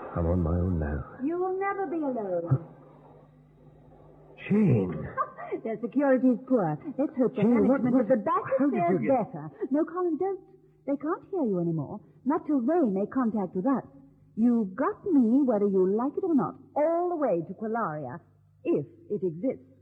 I'm on my own now. You will never be alone. Jane. Their security is poor. Let's hope the Jane, management of the back how did fares you get... better. No, Colin, don't. They can't hear you anymore. Not till they make contact with us. You've got me, whether you like it or not, all the way to Qualaria, if it exists.